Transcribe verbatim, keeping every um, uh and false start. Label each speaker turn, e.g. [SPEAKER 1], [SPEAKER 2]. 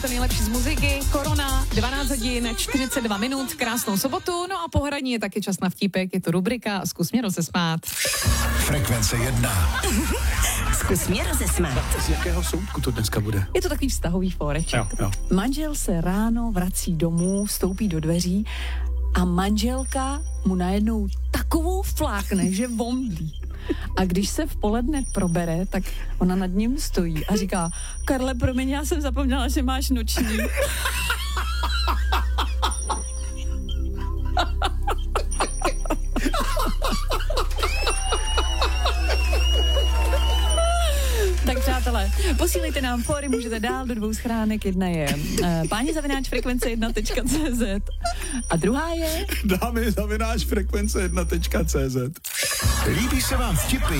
[SPEAKER 1] To nejlepší z muziky, Korona, dvanáct hodin, čtyřicet dva minut, krásnou sobotu, no a po hraní je taky čas na vtípek, je to rubrika Zkus mě rozesmát.
[SPEAKER 2] Frekvence jedna.
[SPEAKER 3] Zkus mě rozesmát.
[SPEAKER 4] Z jakého soudku to dneska bude?
[SPEAKER 1] Je to takový vztahový fóreček.
[SPEAKER 4] Jo, jo.
[SPEAKER 1] Manžel se ráno vrací domů, vstoupí do dveří a manželka mu najednou takovou flákne, že vomdlí. A když se v poledne probere, tak ona nad ním stojí a říká: Karle, promiň, já jsem zapomněla, že máš noční. Tak přátelé, posílejte nám fóry, můžete dál do dvou schránek. Jedna je uh, páni zavináč frekvence jedna tečka cé zet a druhá je
[SPEAKER 4] Dámy zavináč frekvence jedna tečka cé zet.
[SPEAKER 2] Líbí se vám vtipy,